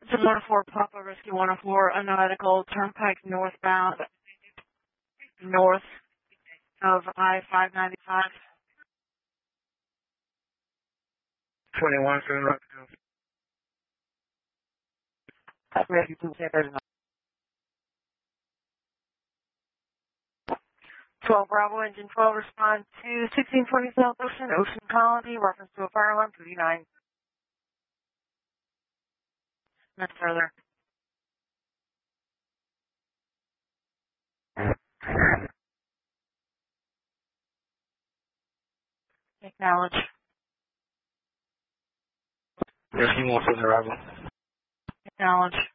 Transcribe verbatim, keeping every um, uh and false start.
This is one oh four Papa Rescue one oh four, Unmedical Turnpike northbound, north of I five ninety-five. twenty-one, seven, Rescue two twelve Bravo, engine twelve, respond to sixteen twenty South Ocean, Ocean Colony, reference to a fire alarm, two nine. Not further. Acknowledge. Rescue one, seven, arrival. Acknowledge.